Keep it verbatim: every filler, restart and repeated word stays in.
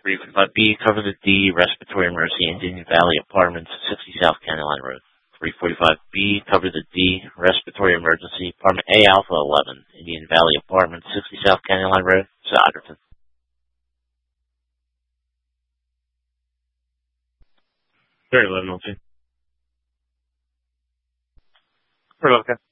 three forty-five B, cover the D, respiratory emergency, Indian Valley Apartments, sixty South County Line Road. three forty-five B, cover the D, respiratory emergency, Apartment A Alpha eleven, Indian Valley Apartments, sixty South County Line Road, Soderton. Very eleven, okay. We're okay.